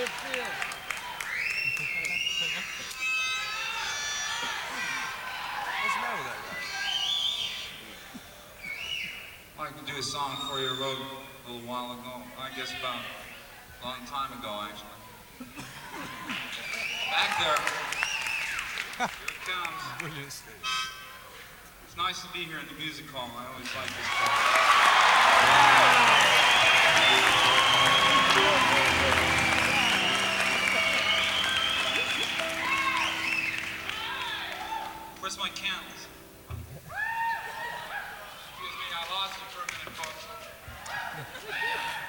What's the matter with that guy? I'd like to do a song for you I wrote a little while ago. I guess about a long time ago, actually. Back there. Here it comes. Brilliant stage. It's nice to be here in the music hall. I always like this place. Where's my candles? Excuse me, I lost them for a minute, folks.